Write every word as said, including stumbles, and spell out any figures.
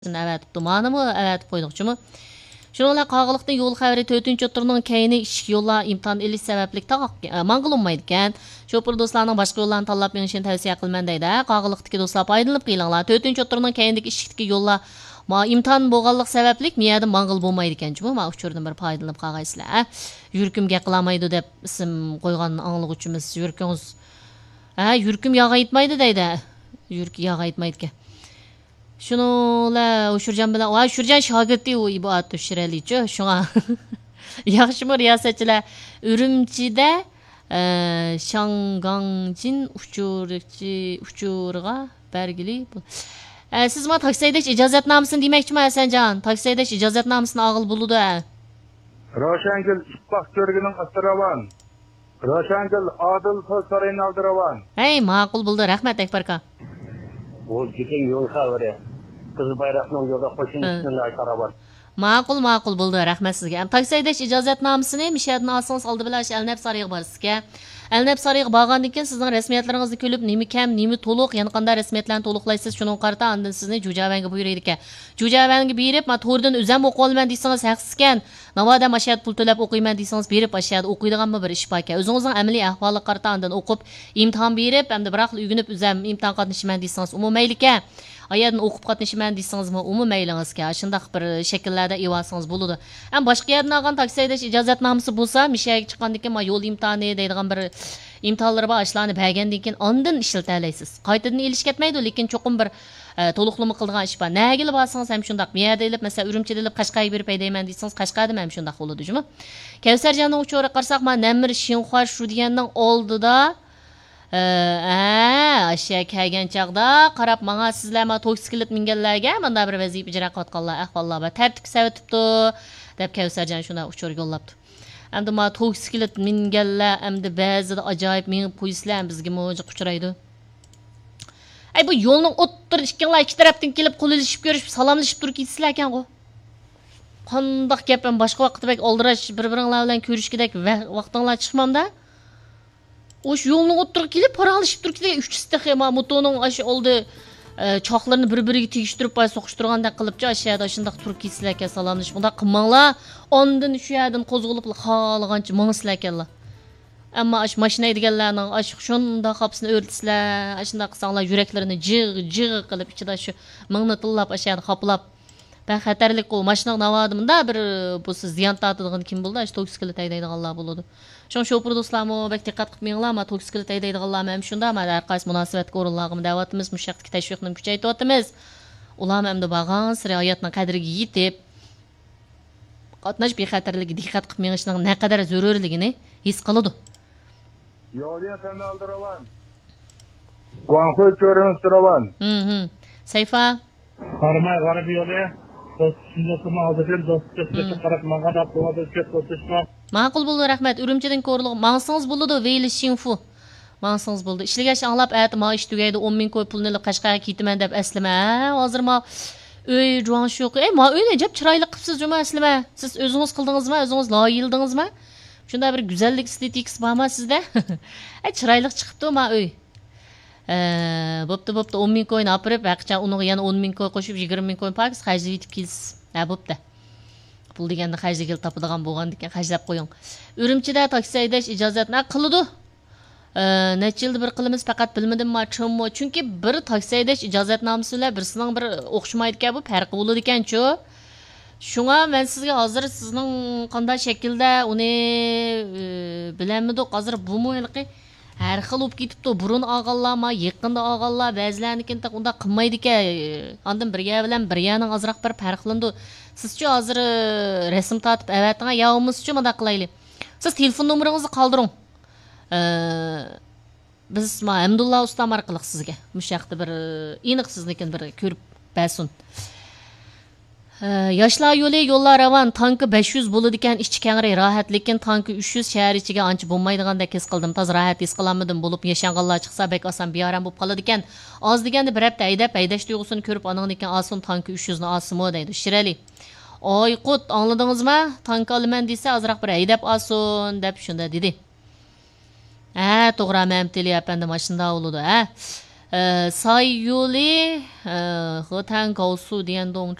әвәтіпті. Манымы әвәтіп қойдықчымы? Şununla qağılıqdan yol xəbəri dördüncü oturunun kəyini işik yolla imtihan eliş səbəblik tağaq mangılınmaydı kən. Şopur dostlarının başqa yollarını tanlap menişini təvsiyə qılmən deydə. Qağılıqdaki dostlar paydalanıb qıyılanlar. dördüncü oturunun kəyindeki işikdiki yolla ma imtihan boğallıq səbəblik miyədim mangıl bulmaydı kənçimi? Ma uçurdum bir paydalanıb qağaysılar. Yürkümge qılamaydı dep isim qoyğanın anlıq üçümüz yürkünüz. Ha, yürküm yağa itmaydı deydə. Yürk yağa itmaydı ki. Şununla uçurcan bilen, o uçurcan şagirdi o ibaat düşürelici. Şuna yaxşımı riyasetçiler Ürümçi'de e, Şanganjin uçurukçu uçurga belgili. E, siz ma taksideş icazatnamasını demekçi mi Esencan? Taksideş icazatnamasını ağıl buludu. Roşangil İspak Görgü'nün astıravan. Roşangil Adıl Sözsaray'ın aldıravan. Hey, maqul buldu. Rahmet Ekberka. O gidin yol xəbəri. Kızı bayraqның yolda qoşun üstünde aytara var. Maqul maqul buldu. Rahmet sizge. Taksideş icazatnamasını müşahidin alsanız aldı bilaş Elnep Sarayı var sizge. Elnep Sarayı bağlandı iken sizin resmiyetlerinizni kölüp nemi kem, nemi toluq, yani qanda resmiyetlerini toluqlaysiz şunun qarta andın sizni Jujavenga buyuraydı ki. Jujavenga berip, ma tordan özem oqolman deyseniz haqsizken, navada mashahid pul to'lab o'qiyman deyseniz berip mashahid o'qiydiganmi bir ish bor ekan. O'zingizning amaliy ahvoli qarta andin o'qib, imtihon berip, hamda biroq uyg'unib o'zam imtihon qatnashiman deyseniz umumayli ekan. Ayadan o'qib qatnashiman deysengizmi umumaylingizga shundaq bir shakllarda evasangiz bo'ladi. Ham boshqa yerdan olgan taksi haydash ijozatnomasi bo'lsa, mishaga chiqqandan keyin ma yo'l imtihoni deydigan bir imtihonlar bor, ishlarni bergandan keyin ondan ishlatalaysiz. Qaytadan elish ketmaydi, lekin cho'qim bir to'liqlama qiladigan ish bor. Nagili borsangiz ham shundaq. Miyada elib, masalan, Urumchida elib Qashqarga berib haydayman desangiz, Qashqarda ham shundaq bo'ladi, jumi. Kavsarjonning uchori qarsak, ma Namir Shinxuar shu deganning oldida Eee, aşağı kelgen çağda qarab mağa sizler ma toksikilit mingellerge manda bir vaziyip icra qatqanlar ahvallar ba tertib savitibdi deb Kavsarjon shunda uchur yo'llabdi. Endi ma toksikilit mingeller endi ba'zida ajoyib minib qo'ysizlar bizga mo'jiz uchraydi. Ay bu yo'lning o'ttir ikkinlar ikki tarafdan kelib qo'lilishib ko'rishib salomlashib turib ketsizlar ekan-ku. Qandoq gap ham boshqa vaqtda bek oldirash bir-biringlar bilan ko'rishgidek vaqtinglar chiqmamda. Oş yolunu oturup gelip para alışıp dururken üç istek ama motonun aşı oldu çaklarını bir-biriga tegishtirib pay soqishtirganda qilibcha aşağıda aşındaq turib ketsinlarga salamlashib unda qilmanglar ondan shu yerdan qo'zg'alib xolagancha mangsizlarkanlar ammo ash mashina deganlarning ash shunda qapsini o'rtisizlar ashunda qilsanglar yuraklarini jig jig qilib ichida shu mingni tillab ashani qoplab ben xatarlik o mashina navadimda bir bu siz ziyon tortadigan kim bo'ldi ash toksikilit haydaydiganlar bo'ladi. Şun şopur dostlarımı bek diqqat qilmanglar, ama toksikilit haydaydiganlar ham shunda, ama har qaysi munosabatga o'rinlarga da'vatimiz, mushaqtiki tashviqni kuchaytiryapmiz. Ular ham bag'an sira hayotning qadriga yetib, qatnash bexatarligiga diqqat qilmangishning naqadar zarurligini his qiladi. Yo'lga tanni aldiraman. Guangxu cho'rimiz turaman. Mhm. Sayfa. Qarmay g'arib yo'lga Do'stlikni aldıklar do'stlikka qarab mangada qo'yadi ketdi. Ma'qul bo'ldi, rahmat. Urumchidan ko'rilib mangsangiz bo'ladi, Veyli Shinfu. Mangsangiz bo'ldi. Ishlagash anglab aytdi, ma ish tugaydi, o'n ming ko'y pulni olib Qashqarga ketaman deb aslama. Hozir ma uy juan shuq. Ey, ma uyni jab chiroyli qilibsiz, juma aslama. Siz o'zingiz qildingizmi? O'zingiz loyildingizmi? Shunda bir go'zallik estetikasi bormi sizda? Ay, chiroyli chiqibdi ma uy. Eee, bo'pti, bo'pti, o'n ming ko'yni olib, vaqtcha uniga yana o'n ming ko'y qo'shib yigirma ming ko'y pakiz xajlab yetib kelsiz. Ha, bo'pti. Pul deganda xajga kelib topadigan bo'lgandan xajlab qo'ying. Urumchida taksi haydash ijozatni qiladi. Eee, necha yilda bir qilamiz, faqat bilmadimmi, chunmi? Chunki bir taksi haydash ijozatnomasi bilan birisining bir o'xshamaydi-ku, bu farqi bo'ladi ekan-ku. Shunga men sizga hozir sizning qanday shaklda uni bilanmidik, hozir bu mo'yilqi har xil bo'lib ketibdi. Burun og'anlar, ma yaqinda og'anlar, ba'zilarnikin unda qilmaydi ekan. Ondan birga bilan biryaning azroq bir farqlandi. Sizchi hozir rasm tortib avatinga yovimizchi menda qilaylik. Siz telefon nomeringizni qoldiring. Biz ma Hamdulla ustam orqali sizga mushaqda bir aniq siznikin bir ko'rib bersin. Yoshlar yo'li yo'llar ravan tanki besh yuz bo'ladi ekan, ichki kengri rohat, lekin tanki uch yuz shahar ichiga ancha bo'lmaydigandek his qildim. Toz rohat his qilolmadim, bo'lib yashanganlar chiqsa bek oson bearam bo'lib qoladi ekan. Oz deganda bir hafta haydab haydash tuyg'usini ko'rib aningdan keyin oson tanki uch yuz ni osimo deydi. Shirali. Oyqut angladingizmi? Tanki olaman desa azroq bir haydab oson deb shunda dedi. Ha, to'g'ri, men tili apanda mashina bo'ladi, ha. 呃，上游里呃河滩高速电动